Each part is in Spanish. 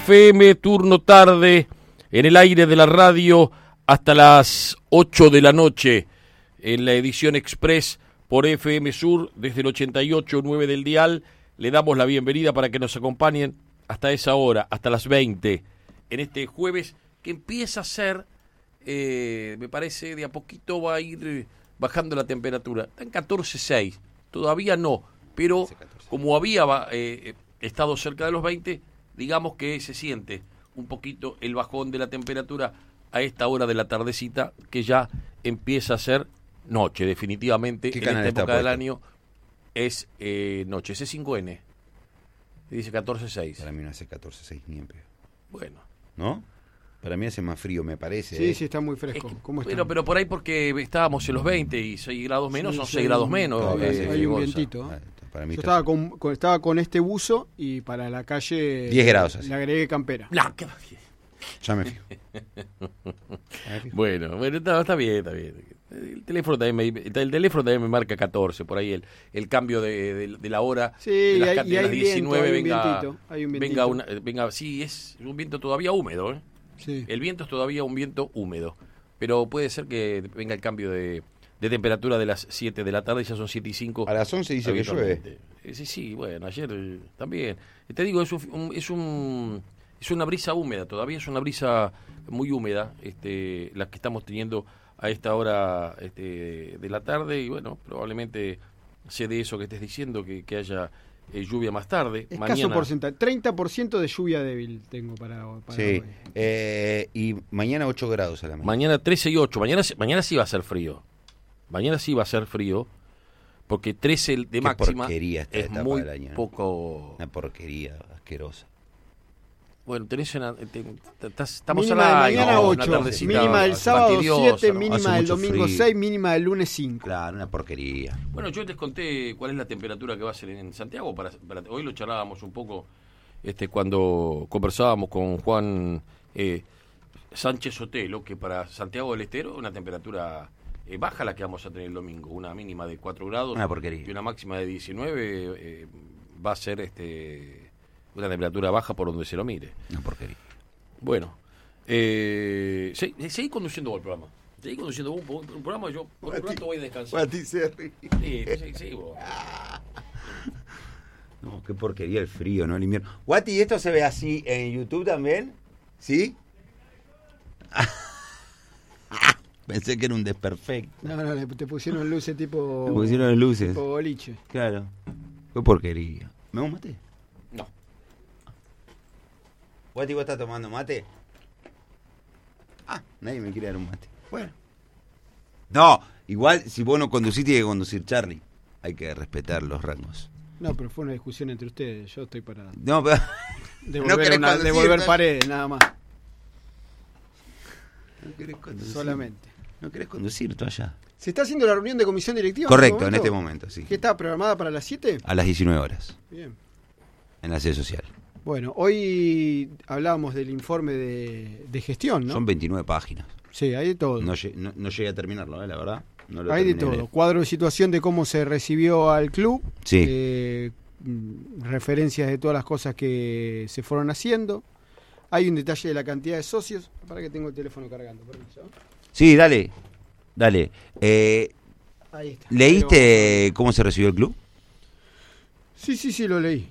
FM, turno tarde, en el aire de la radio hasta las 8 de la noche, en la edición express por FM Sur, desde el 88.9 del dial. Le damos la bienvenida para que nos acompañen hasta esa hora, hasta las 20, en este jueves que empieza a ser, me parece, de a poquito va a ir bajando la temperatura. Está en 14.6, todavía no, pero como había estado cerca de los 20, digamos que se siente un poquito el bajón de la temperatura a esta hora de la tardecita, que ya empieza a ser noche, definitivamente. En esta época del año es noche. C5N dice 14.6. Para mí no hace 14.6 ni en pedo. Bueno. ¿No? Para mí hace más frío, me parece. Sí, sí, está muy fresco. Es que, ¿Cómo está? Bueno, pero por ahí porque estábamos en los 20 y 6 grados menos, Sí, son sí, 6 grados menos. hay un vientito. Para mí Yo estaba con este buzo y para la calle 10 grados así. le agregué campera. No, Ya me fijo. Bueno, está bien. El teléfono también me marca 14, por ahí el cambio de la hora, Sí, de las, y hay las 19 viento, hay un vientito. venga, sí, es un viento todavía húmedo, ¿eh? Sí. El viento es todavía un viento húmedo, pero puede ser que venga el cambio de temperatura de las 7 de la tarde, ya son 7:05. A las 11 dice que llueve. Sí, bueno, ayer también. Te digo, es una brisa húmeda, todavía es una brisa muy húmeda, la que estamos teniendo a esta hora de la tarde, y bueno, probablemente sé de eso que estés diciendo, que haya lluvia más tarde. Escaso Mañana, porcentaje, 30% de lluvia débil tengo para Sí, hoy. y mañana 8 grados a la mañana. Mañana 13 y 8, mañana sí va a ser frío. Mañana sí va a ser frío, porque 13 de Qué máxima porquería esta es etapa muy del año, ¿no? poco. Una porquería asquerosa. Bueno, estamos Mínima al de aire, mañana ¿no? Una 8, tardecita mínima del sábado fastidiosa, 7, ¿no? mínima Hace del mucho domingo frío. 6, mínima del lunes 5. Claro, una porquería. Bueno, yo les conté cuál es la temperatura que va a ser en Santiago. Hoy lo charlábamos un poco cuando conversábamos con Juan Sánchez Sotelo, que para Santiago del Estero una temperatura baja la que vamos a tener el domingo, una mínima de 4 grados Una porquería. y una máxima de 19. Va a ser una temperatura baja por donde se lo mire. Una porquería. Bueno, seguí conduciendo el programa. Seguí conduciendo un programa, yo por un rato voy a descansar. Sí, vos. No, qué porquería el frío, ¿no? El invierno. Guati, ¿esto se ve así en YouTube también? ¿Sí? Pensé que era un desperfecto. No, te pusieron luces tipo. Me pusieron luces. Tipo boliche. Claro. Qué porquería. ¿Me hago un mate? No. Guati, ¿vos estás tomando mate? Nadie me quiere dar un mate. Bueno. No, igual si vos no conducís, tiene que conducir Charlie. Hay que respetar los rangos. No, pero fue una discusión entre ustedes. Yo estoy para No, pero... no querés conducir, devolver ¿no? paredes, nada más. No querés conducir. Solamente. No querés conducir tú allá. ¿Se está haciendo la reunión de comisión directiva? Correcto, en este momento, sí. ¿Qué está programada para las 7? A las 19 horas, Bien. en la sede social. Bueno, hoy hablábamos del informe de gestión, ¿no? Son 29 páginas. Sí, hay de todo. No llegué a terminarlo, la verdad. No lo Hay de terminé. todo. Cuadro de situación de cómo se recibió al club. Sí. Referencias de todas las cosas que se fueron haciendo. Hay un detalle de la cantidad de socios. Para que tengo el teléfono cargando, permiso. Sí, dale. Ahí está. ¿Leíste cómo se recibió el club? Sí, lo leí.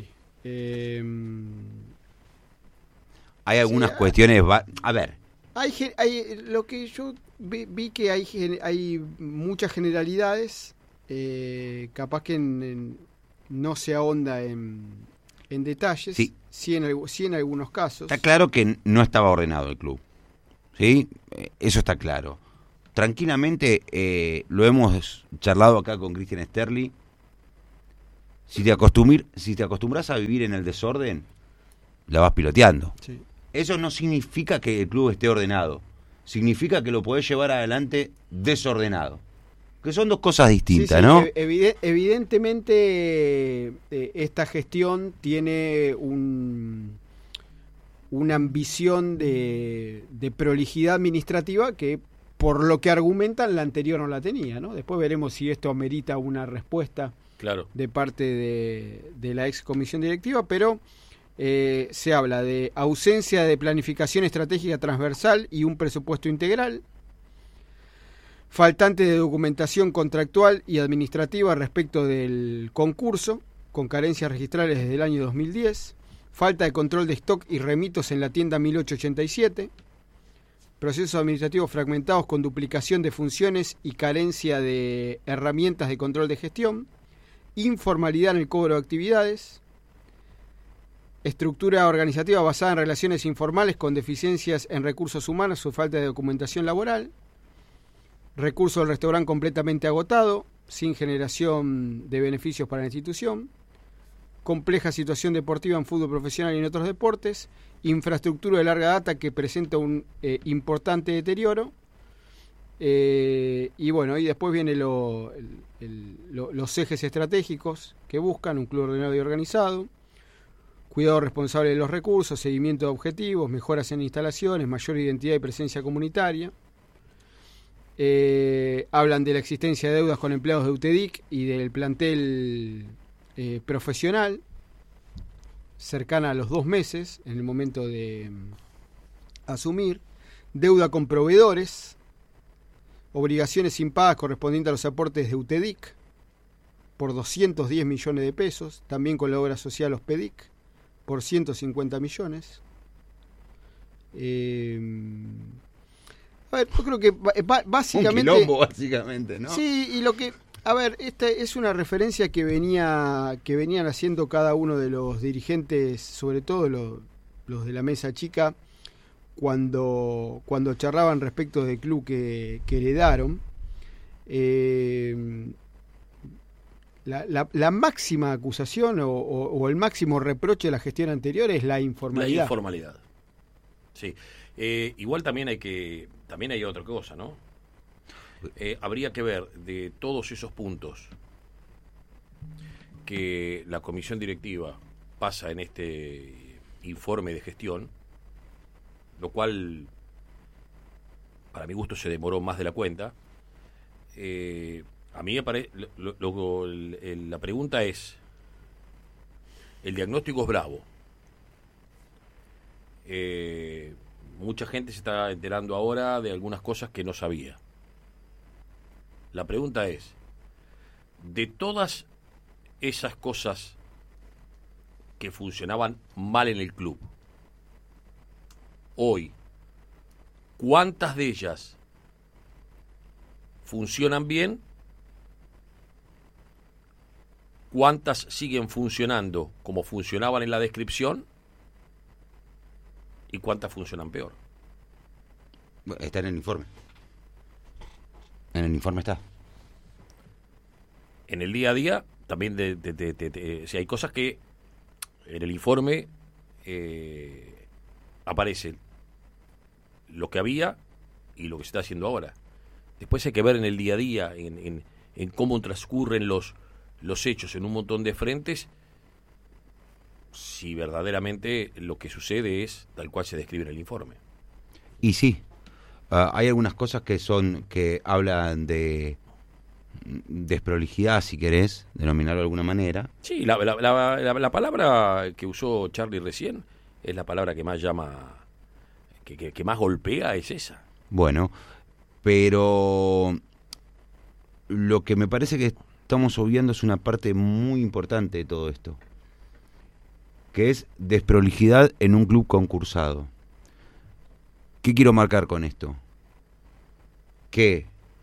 Hay algunas Sí, cuestiones... A ver. Hay lo que yo vi que hay muchas generalidades. Capaz que no se ahonda en detalles. Sí en algunos casos. Está claro que no estaba ordenado el club. ¿Sí? Eso está claro. Tranquilamente lo charlado acá con Cristian Sterling. Si te acostumbras a vivir en el desorden, la vas piloteando. Sí. Eso no significa que el club esté ordenado. Significa que lo podés llevar adelante desordenado. Que son dos cosas distintas, sí, ¿no? Evidentemente esta gestión tiene una ambición de prolijidad administrativa que, por lo que argumentan, la anterior no la tenía, ¿no? Después veremos si esto amerita una respuesta Claro. de parte de la ex comisión directiva, pero se habla de ausencia de planificación estratégica transversal y un presupuesto integral, faltante de documentación contractual y administrativa respecto del concurso, con carencias registrales desde el año 2010, falta de control de stock y remitos en la tienda 1887, procesos administrativos fragmentados con duplicación de funciones y carencia de herramientas de control de gestión, informalidad en el cobro de actividades, estructura organizativa basada en relaciones informales con deficiencias en recursos humanos o falta de documentación laboral, recurso del restaurante completamente agotado, sin generación de beneficios para la institución, compleja situación deportiva en fútbol profesional y en otros deportes, infraestructura de larga data que presenta un importante deterioro, y bueno, y después vienen los ejes estratégicos que buscan un club ordenado y organizado, cuidado responsable de los recursos, seguimiento de objetivos, mejoras en instalaciones, mayor identidad y presencia comunitaria. Hablan de la existencia de deudas con empleados de UTEDIC y del plantel profesional, cercana a los 2 meses en el momento de asumir, deuda con proveedores, obligaciones impagas correspondientes a los aportes de UTEDIC por 210 millones de pesos, también con la obra social OSPEDIC por 150 millones. A ver, yo creo que básicamente... Un quilombo, básicamente, ¿no? Sí, y lo que... A ver, esta es una referencia que venían haciendo cada uno de los dirigentes, sobre todo los de la mesa chica, cuando charlaban respecto del club que heredaron. La máxima acusación o el máximo reproche de la gestión anterior es la informalidad. La informalidad. Sí. Igual también hay otra cosa, ¿no? Habría que ver de todos esos puntos que la comisión directiva pasa en este informe de gestión, lo cual para mi gusto se demoró más de la cuenta. A mí me parece, la pregunta es, el diagnóstico es bravo. Mucha gente se está enterando ahora de algunas cosas que no sabía. La pregunta es, de todas esas cosas que funcionaban mal en el club, hoy, ¿cuántas de ellas funcionan bien? ¿Cuántas siguen funcionando como funcionaban en la descripción? ¿Y cuántas funcionan peor? Está en el informe. En el informe está. En el día a día también si hay cosas que en el informe aparece lo que había y lo que se está haciendo ahora. Después hay que ver en el día a día, en cómo transcurren los hechos en un montón de frentes, si verdaderamente lo que sucede es tal cual se describe en el informe. Y sí, hay algunas cosas que hablan de desprolijidad, si querés denominarlo de alguna manera. Sí, la palabra que usó Charlie recién es la palabra que más llama, que más golpea, es esa. Bueno, pero lo que me parece que estamos obviando es una parte muy importante de todo esto, que es desprolijidad en un club concursado. ¿Qué quiero marcar con esto? Que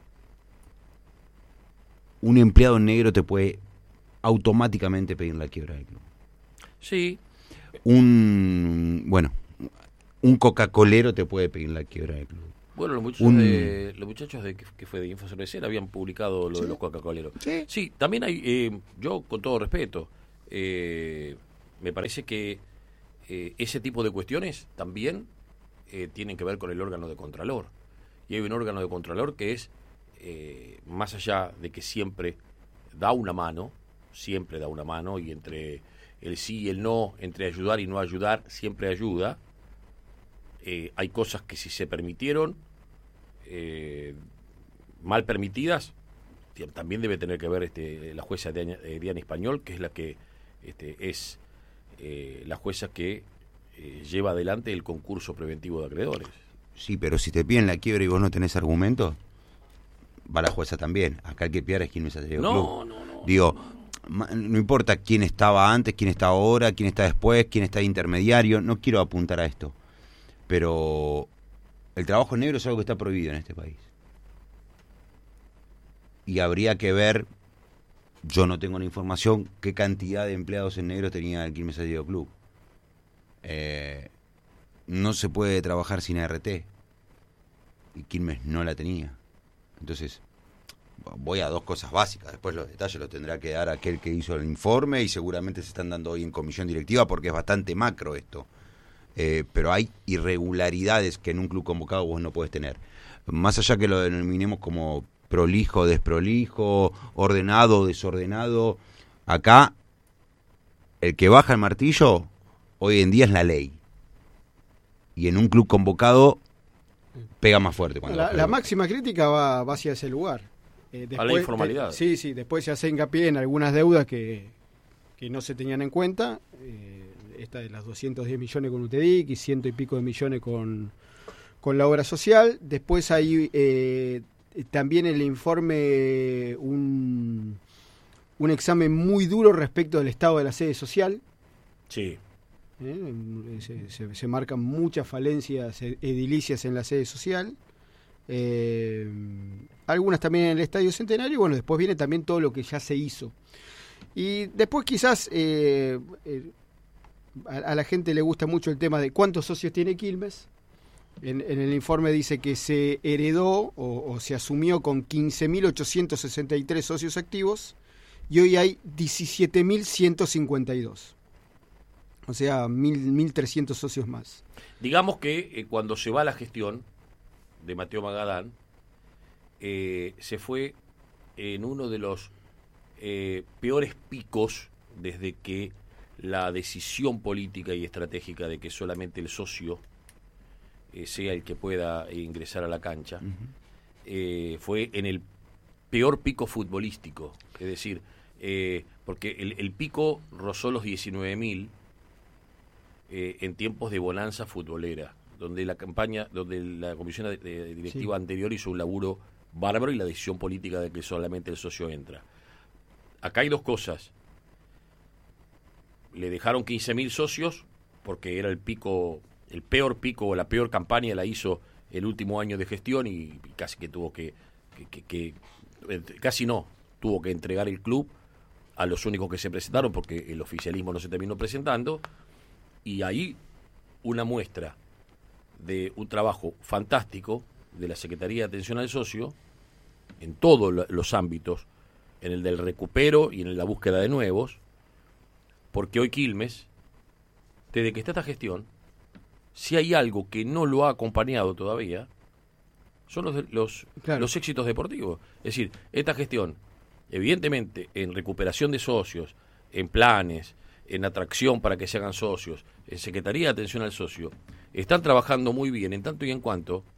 un empleado negro te puede automáticamente pedir la quiebra del club. Sí. Un Coca-Colero te puede pedir la quiebra del club. Bueno, los muchachos que fue de InfoCRC habían publicado lo de los Coca-Coleros. Sí, también hay, yo con todo respeto, me parece que ese tipo de cuestiones también tienen que ver con el órgano de Contralor. Y hay un órgano de Contralor que es, más allá de que siempre da una mano, y entre el sí y el no, entre ayudar y no ayudar, siempre ayuda. Hay cosas que si se permitieron, mal permitidas, también debe tener que ver la jueza Diana Español, que es la que es la jueza que lleva adelante el concurso preventivo de acreedores. Sí, pero si te piden la quiebra y vos no tenés argumentos, va la jueza también. Acá el que pierde es Quilmes Athletic Club. No. Digo, no importa quién estaba antes, quién está ahora, quién está después, quién está de intermediario, no quiero apuntar a esto. Pero el trabajo negro es algo que está prohibido en este país. Y habría que ver, yo no tengo la información, qué cantidad de empleados en negro tenía el Quilmes Athletic Club. No se puede trabajar sin ART. Y Quilmes no la tenía. Entonces, voy a dos cosas básicas. Después los detalles los tendrá que dar aquel que hizo el informe y seguramente se están dando hoy en comisión directiva porque es bastante macro esto. Pero hay irregularidades que en un club convocado vos no podés tener. Más allá que lo denominemos como prolijo, desprolijo, ordenado, desordenado, acá el que baja el martillo hoy en día es la ley. Y en un club convocado pega más fuerte. Cuando la máxima crítica va hacia ese lugar. A la informalidad. Sí, después se hace hincapié en algunas deudas que no se tenían en cuenta. Esta de las 210 millones con UTEDIC y 100 y pico de millones con la obra social. Después hay también en el informe un examen muy duro respecto del estado de la sede social. Sí. Se marcan muchas falencias edilicias en la sede social, algunas también en el Estadio Centenario, y bueno, después viene también todo lo que ya se hizo. Y después quizás a la gente le gusta mucho el tema de cuántos socios tiene Quilmes. En el informe dice que se heredó o se asumió con 15.863 socios activos y hoy hay 17.152. O sea, 1.300 socios más. Digamos que cuando se va la gestión de Mateo Magadán, se fue en uno de los peores picos desde que la decisión política y estratégica de que solamente el socio sea el que pueda ingresar a la cancha, fue en el peor pico futbolístico. Es decir, porque el pico rozó los 19.000 en tiempos de bonanza futbolera, donde la comisión directiva anterior hizo un laburo bárbaro y la decisión política de que solamente el socio entra. Acá hay dos cosas. Le dejaron 15.000 socios porque era el peor pico o la peor campaña la hizo el último año de gestión y casi que tuvo tuvo que entregar el club a los únicos que se presentaron porque el oficialismo no se terminó presentando. Y ahí una muestra de un trabajo fantástico de la Secretaría de Atención al Socio en todos los ámbitos, en el del recupero y en la búsqueda de nuevos, porque hoy Quilmes, desde que está esta gestión, si hay algo que no lo ha acompañado todavía, son los éxitos deportivos. Es decir, esta gestión, evidentemente, en recuperación de socios, en planes, en atracción para que se hagan socios, en Secretaría de Atención al Socio, están trabajando muy bien en tanto y en cuanto